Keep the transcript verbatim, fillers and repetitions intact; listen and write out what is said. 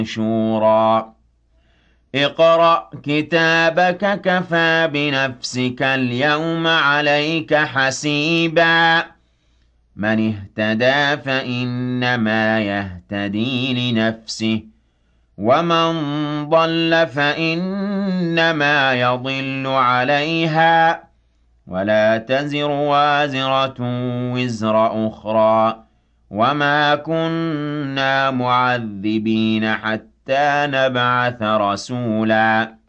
شورا اقرأ كتابك كفى بنفسك اليوم عليك حسيبا من اهتدى فإنما يهتدي لنفسه ومن ضل فإنما يضل عليها ولا تزر وازرة وزر أخرى وما كنا معذبين حتى نبعث رسولا